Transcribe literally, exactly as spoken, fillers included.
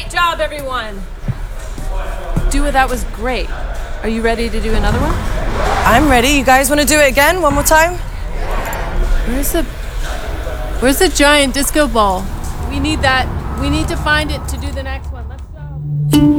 job, everyone. Dua, that was great. Are you ready to do another one? I'm ready. You guys want to do it again? One more time? Where's the... Where's the giant disco ball? We need that. We need to find it to do the next one. Let's go.